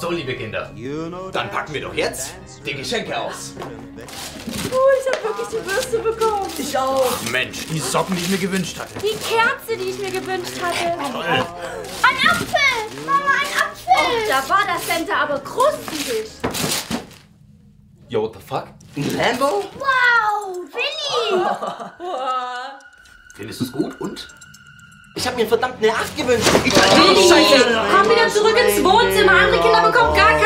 So, liebe Kinder, dann packen wir doch jetzt die Geschenke aus. Ich hab wirklich die Bürste bekommen. Ich auch. Mensch, die Socken, die ich mir gewünscht hatte. Die Kerze, die ich mir gewünscht hatte. Toll. Ein Apfel! Mama, ein Apfel! Da war das Center aber krustig. Yo, what the fuck? Ein Lambo? Wow, Willi! Findest du es gut und? Ich hab mir verdammt eine 8 gewünscht. Willi! Komm wieder zurück ins Wohnzimmer. Andere Kinder bekommen gar